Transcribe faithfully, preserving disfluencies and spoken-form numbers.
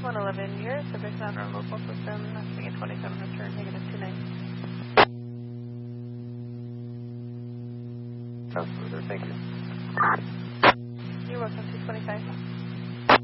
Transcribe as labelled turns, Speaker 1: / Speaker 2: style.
Speaker 1: one eleven, you're subject on our local system, swing at twenty-seven, return, negative two nine.
Speaker 2: Sounds smoother, thank you.
Speaker 1: You're welcome, two twenty-five.